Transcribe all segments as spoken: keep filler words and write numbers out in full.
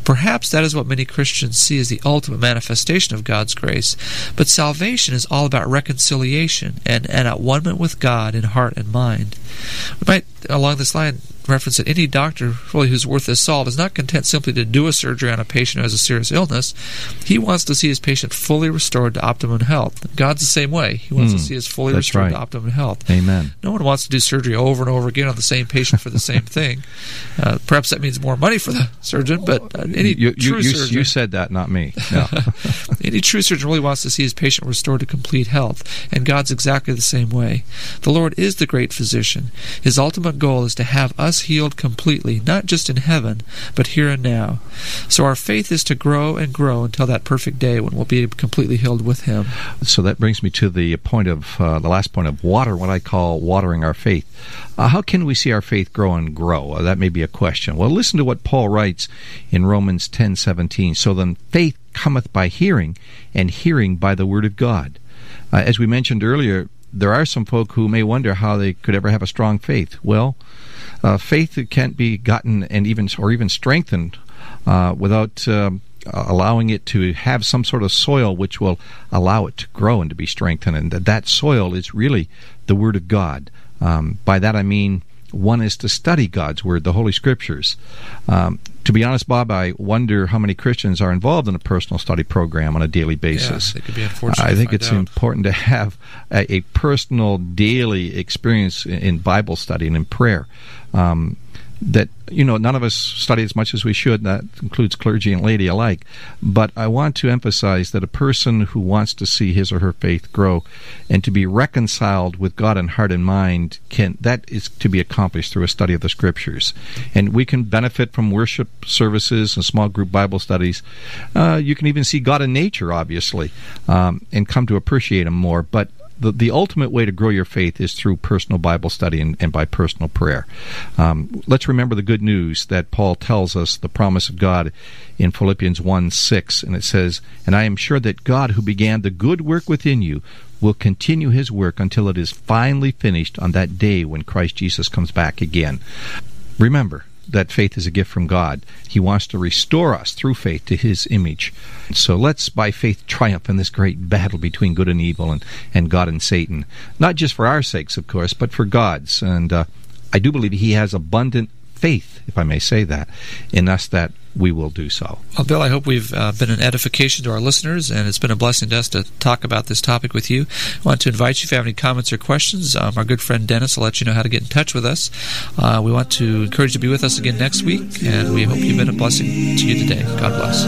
Perhaps that is what many Christians see as the ultimate manifestation of God's grace. But salvation is all about reconciliation and an at-one-ment with God in heart and mind. We might, along this line, reference that any doctor really who's worth his salt is not content simply to do a surgery on a patient who has a serious illness. He wants to see his patient fully restored to optimum health. God's the same way. He wants mm, to see us fully restored right. to optimum health. Amen. No one wants to do surgery over and over again on the same patient for the same thing. Uh, perhaps that means more money for the surgeon, but uh, any you, true you, you, surgeon... You said that, not me. No. Any true surgeon really wants to see his patient restored to complete health, and God's exactly the same way. The Lord is the great physician. His ultimate goal is to have us healed completely, not just in heaven, but here and now. So our faith is to grow and grow until that perfect day when we'll be completely healed with Him. So that brings me to the point of, uh, the last point of water, what I call watering our faith. Uh, how can we see our faith grow and grow? Uh, that may be a question. Well, listen to what Paul writes in Romans ten seventeen. So then faith cometh by hearing, and hearing by the word of God. Uh, as we mentioned earlier, there are some folk who may wonder how they could ever have a strong faith. Well, uh, faith can't be gotten and even or even strengthened uh, without um, allowing it to have some sort of soil which will allow it to grow and to be strengthened. And that, that soil is really the Word of God. Um, by that I mean one is to study God's Word, the Holy Scriptures. Um, to be honest, Bob, I wonder how many Christians are involved in a personal study program on a daily basis. Yeah, it could be unfortunate I think to it's find out. important to have a, a personal daily experience in, in Bible study and in prayer. Um, that, you know, none of us study as much as we should. That includes clergy and laity alike. But I want to emphasize that a person who wants to see his or her faith grow and to be reconciled with God in heart and mind, can that is to be accomplished through a study of the Scriptures. And we can benefit from worship services and small group Bible studies. Uh, you can even see God in nature, obviously, um, and come to appreciate Him more. But The, the ultimate way to grow your faith is through personal Bible study and, and by personal prayer. Um, let's remember the good news that Paul tells us, the promise of God in Philippians one six, and it says, "And I am sure that God who began the good work within you will continue His work until it is finally finished on that day when Christ Jesus comes back again." Remember that faith is a gift from God. He wants to restore us through faith to His image. So let's, by faith, triumph in this great battle between good and evil and, and God and Satan. Not just for our sakes, of course, but for God's. And uh, I do believe He has abundant faith, if I may say that, in us that we will do so. Well, Bill, I hope we've uh, been an edification to our listeners, and it's been a blessing to us to talk about this topic with you. I want to invite you, if you have any comments or questions, um, our good friend Dennis will let you know how to get in touch with us. Uh, we want to encourage you to be with us again next week, and we hope you've been a blessing to you today. God bless.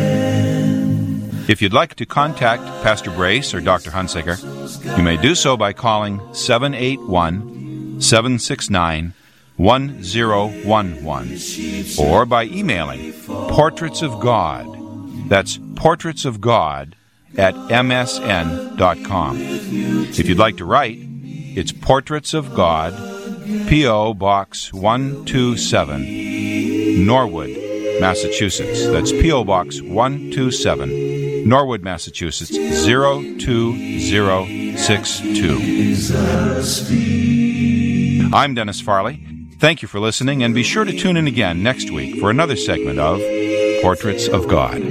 If you'd like to contact Pastor Brace or Doctor Hunsaker, you may do so by calling seven eight one, seven six nine, one zero one one or by emailing Portraits of God. That's Portraits of God at m s n dot com. If you'd like to write, it's Portraits of God, P O. Box one two seven, Norwood, Massachusetts. That's P O. Box one two seven, Norwood, Massachusetts, zero two zero six two. I'm Dennis Farley. Thank you for listening, and be sure to tune in again next week for another segment of Portraits of God.